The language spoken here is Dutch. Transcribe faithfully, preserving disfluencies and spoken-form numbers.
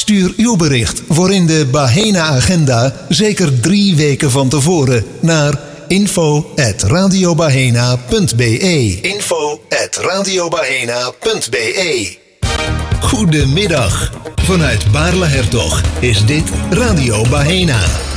Stuur uw bericht voor in de Bahena-agenda zeker drie weken van tevoren naar info at radiobahena punt be. info at radiobahena punt be. Goedemiddag. Vanuit Baarle-Hertog is dit Radio Bahena.